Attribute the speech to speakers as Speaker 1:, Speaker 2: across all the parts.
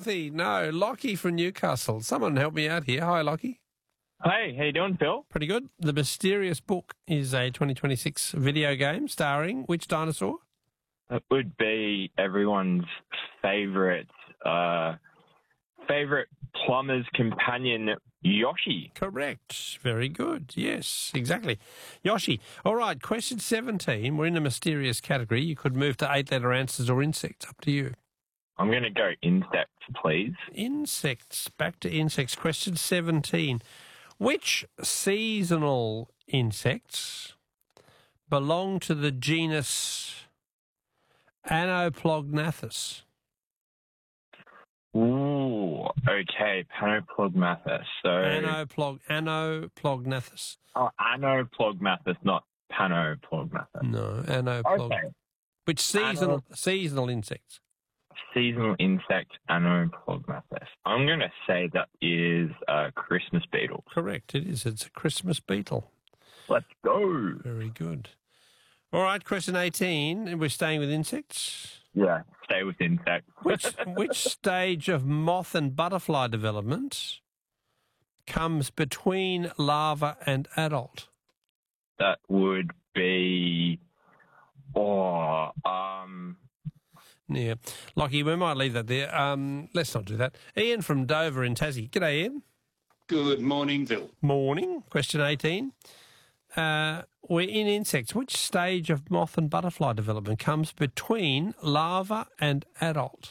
Speaker 1: Dorothy. No, Lockie from Newcastle. Someone help me out here. Hi, Lockie.
Speaker 2: Hey, how you doing, Phil?
Speaker 1: Pretty good. The Mysterious Book is a 2026 video game starring which dinosaur?
Speaker 2: It would be everyone's favourite plumber's companion, Yoshi.
Speaker 1: Correct. Very good. Yes, exactly. Yoshi. All right, question 17. We're in the mysterious category. You could move to 8-letter answers or insects. Up to you.
Speaker 2: I'm going to go insects, please.
Speaker 1: Insects. Back to insects. Question 17. Which seasonal insects belong to the genus Anoplognathus?
Speaker 2: Ooh, okay, Panoplogmathus. So
Speaker 1: Anoplognathus.
Speaker 2: Oh, Anoplogmathus, not Panoplogmathus.
Speaker 1: No, Anoplog.
Speaker 2: Okay.
Speaker 1: Which seasonal insects?
Speaker 2: Seasonal insect, Anoplogmathus. I'm going to say that is a Christmas beetle.
Speaker 1: Correct, it is. It's a Christmas beetle.
Speaker 2: Let's go.
Speaker 1: Very good. All right, question 18. We're staying with insects.
Speaker 2: Yeah, stay with insects.
Speaker 1: Which stage of moth and butterfly development comes between larva and adult?
Speaker 2: That would be...
Speaker 1: Yeah. Lockie, we might leave that there. Let's not do that. Ian from Dover in Tassie. G'day, Ian.
Speaker 3: Good morning, Phil.
Speaker 1: Morning. Question 18. We're in insects. Which stage of moth and butterfly development comes between larva and adult?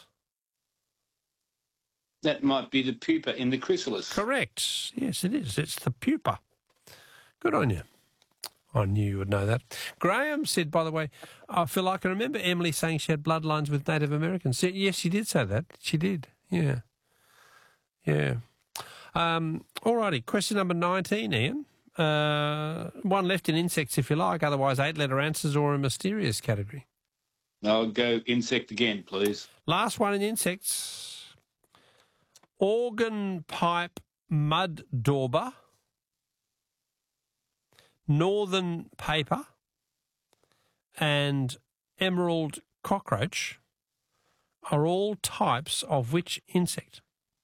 Speaker 3: That might be the pupa in the chrysalis.
Speaker 1: Correct. Yes, it is. It's the pupa. Good on you. I knew you would know that. Graham said, by the way, I feel like I remember Emily saying she had bloodlines with Native Americans. Yes, she did say that. She did. Yeah. Yeah. All righty. Question number 19, Ian. One left in insects, if you like. Otherwise, 8-letter answers or a mysterious category.
Speaker 3: I'll go insect again, please.
Speaker 1: Last one in insects. Organ pipe mud dauber, northern paper, and emerald cockroach are all types of which insect?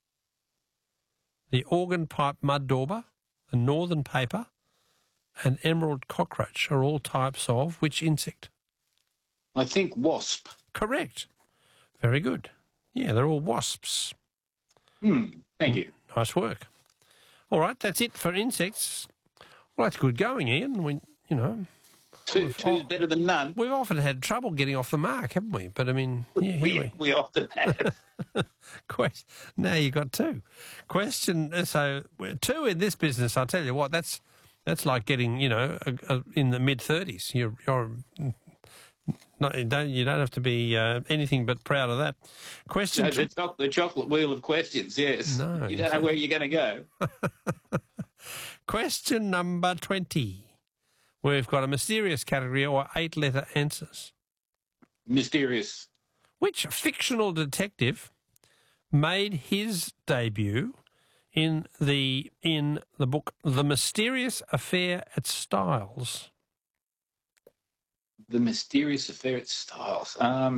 Speaker 1: The organ pipe mud dauber, the northern paper, and emerald cockroach are all types of which insect?
Speaker 3: I think wasp.
Speaker 1: Correct. Very good. Yeah, they're all wasps.
Speaker 3: Thank you.
Speaker 1: Nice work. All right, that's it for insects. Well, that's good going, Ian.
Speaker 3: Two's better than none.
Speaker 1: We've often had trouble getting off the mark, haven't we? But, I mean, yeah,
Speaker 3: we often have.
Speaker 1: Now you got two. So 2 in this business, I'll tell you what, that's like getting, in the mid-30s. You don't have to be anything but proud of that. Question...
Speaker 3: No, the chocolate wheel of questions, yes.
Speaker 1: No,
Speaker 3: you don't know where you're going to go.
Speaker 1: Question number 20. We've got a mysterious category or 8-letter answers.
Speaker 3: Mysterious.
Speaker 1: Which fictional detective made his debut in the book The Mysterious Affair at Styles?
Speaker 3: The Mysterious Affair at Styles.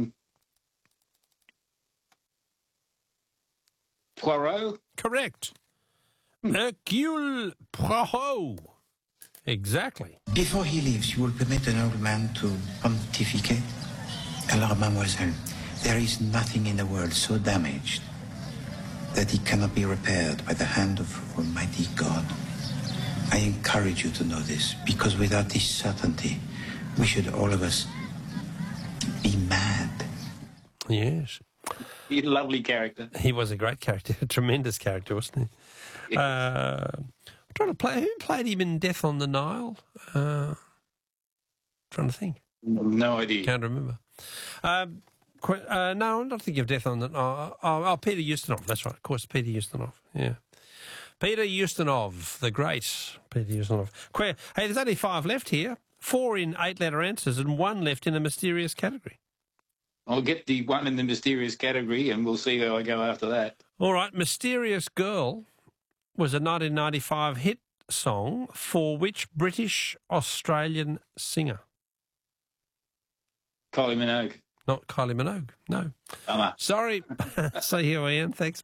Speaker 3: Poirot?
Speaker 1: Correct. Hercule Poirot. Exactly.
Speaker 4: Before he leaves, you will permit an old man to pontificate? Alors, mademoiselle, there is nothing in the world so damaged that it cannot be repaired by the hand of Almighty God. I encourage you to know this, because without this certainty, we should all of us be mad.
Speaker 1: Yes.
Speaker 3: He's a lovely character.
Speaker 1: He was a great character, a tremendous character, wasn't he? I'm trying to play. Who played him in Death on the Nile? Trying to think.
Speaker 3: No idea.
Speaker 1: Can't remember. No, I'm not thinking of Death on the Nile. Oh, Peter Ustinov. That's right. Of course, Peter Ustinov. Yeah. Peter Ustinov, the great Peter Ustinov. Hey, there's only 5 left here. 4 in 8-letter answers and 1 left in a mysterious category.
Speaker 3: I'll get the one in the mysterious category and we'll see how I go after that.
Speaker 1: All right. Mysterious Girl was a 1995 hit song for which British-Australian singer?
Speaker 3: Kylie Minogue.
Speaker 1: Not Kylie Minogue, no. Sorry. So here I am. Thanks.